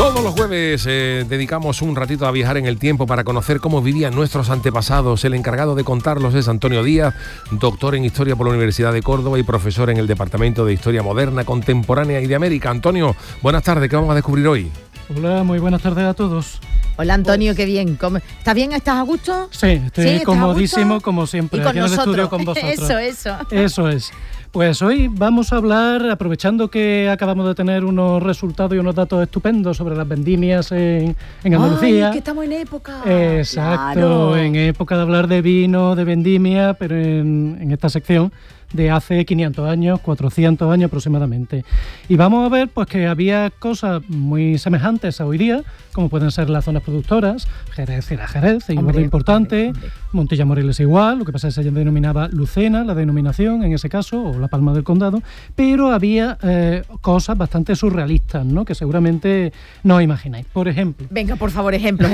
Todos los jueves dedicamos un ratito a viajar en el tiempo para conocer cómo vivían nuestros antepasados. El encargado de contarlos es Antonio Díaz, doctor en Historia por la Universidad de Córdoba y profesor en el Departamento de Historia Moderna, Contemporánea y de América. Antonio, buenas tardes, ¿qué vamos a descubrir hoy? Hola, muy buenas tardes a todos. Hola Antonio, qué bien. ¿Estás bien? ¿Estás a gusto? Sí, estoy comodísimo como siempre. Y con aquí en el nosotros. estudio con vosotros. Eso. Eso es. Pues hoy vamos a hablar, aprovechando que acabamos de tener unos resultados y unos datos estupendos sobre las vendimias en Andalucía. Ay, que estamos en época. Exacto, claro. En época de hablar de vino, de vendimia, pero en esta sección de hace 500 años, 400 años aproximadamente. Y vamos a ver pues que había cosas muy semejantes a hoy día, como pueden ser las zonas productoras. Jerez era Jerez, igual de importante. Hombre. Montilla Moriles igual, lo que pasa es que se denominaba Lucena, la denominación en ese caso, o La Palma del Condado, pero había cosas bastante surrealistas, ¿no?, que seguramente no os imagináis. Por ejemplo, Venga, por favor, ejemplos.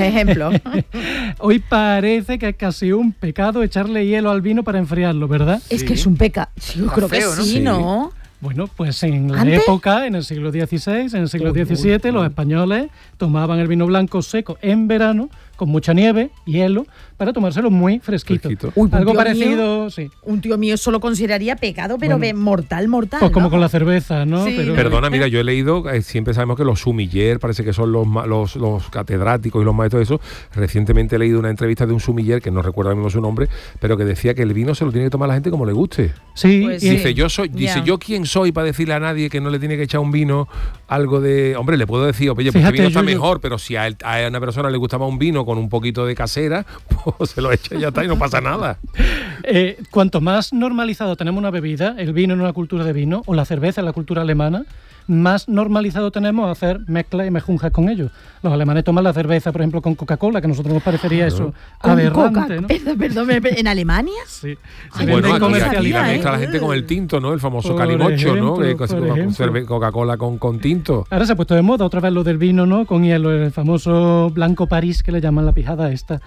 hoy parece que es casi un pecado echarle hielo al vino para enfriarlo, ¿verdad? Es que es un pecado. Yo creo feo, que ¿no? sí, Sí. ¿no? Bueno, pues en la ¿Antes? época, en el siglo XVI, en el siglo XVII, los españoles tomaban el vino blanco seco en verano, con mucha nieve, hielo, para tomárselo muy fresquito. Fresquito. Uy, Algo tío parecido, mío, sí. Un tío mío eso lo consideraría pecado, pero Bueno, mortal. Pues como ¿no? con la cerveza, ¿no? Sí. Pero, Perdona, mira, yo he leído, siempre sabemos que los sumiller, parece que son los catedráticos y los maestros de eso. Recientemente he leído una entrevista de un sumiller, que no recuerdo ahora mismo su nombre, pero que decía que el vino se lo tiene que tomar la gente como le guste. sí, Pues y- sí. Dice, ¿yo quién soy para decirle a nadie que no le tiene que echar un vino algo de... Hombre, le puedo decir, oye, pues este Fíjate, vino está Yuyu. mejor, pero si a una persona le gustaba un vino con un poquito de casera, pues se lo echa y ya está y no pasa nada. cuanto más normalizado tenemos una bebida, el vino en una cultura de vino, o la cerveza en la cultura alemana, más normalizado tenemos hacer mezclas y mejunjes con ellos. Los alemanes toman la cerveza, por ejemplo, con Coca-Cola, que a nosotros nos parecería eso Con aberrante, Coca- ¿no? Perdón, ¿en Alemania? Sí. Ay, Se Bueno, venden no aquí la comerciales, mezcla la ¿eh? gente con el tinto, ¿no? El famoso Por calimocho, ¿no? ejemplo, por ejemplo. Coca-Cola con tinto. Ahora se ha puesto de moda otra vez lo del vino, ¿no? Con hielo, el famoso blanco París, que le llaman la pijada esta.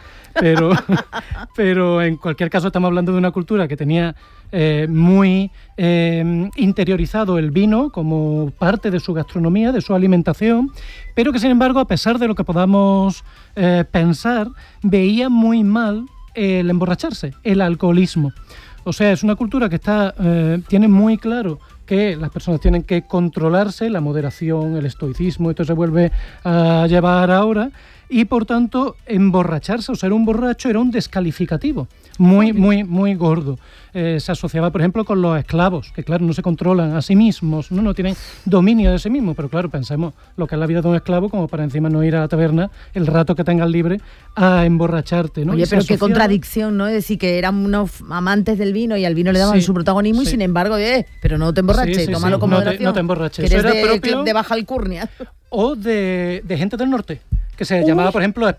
Pero en cualquier caso estamos hablando de una cultura que tenía muy interiorizado el vino como parte de su gastronomía, de su alimentación, pero que sin embargo, a pesar de lo que podamos pensar, veía muy mal el emborracharse, el alcoholismo. O sea, es una cultura que tiene muy claro que las personas tienen que controlarse, la moderación, el estoicismo, esto se vuelve a llevar ahora, y por tanto emborracharse o ser un borracho era un descalificativo muy gordo. Se asociaba, por ejemplo, con los esclavos, que claro, no se controlan a sí mismos, no tienen dominio de sí mismos, pero claro, pensemos lo que es la vida de un esclavo, como para encima no ir a la taberna el rato que tengas libre a emborracharte, ¿no? Oye, Y se pero qué asociaba- contradicción, ¿no? Es decir, que eran unos amantes del vino y al vino le daban Sí, su protagonismo y sí. sin embargo, pero no te emborraches, Sí, sí, tómalo sí. con No te- moderación. no te emborraches. Que Eso eres era propio- de baja alcurnia. O de gente del norte, que se llamaba, por ejemplo,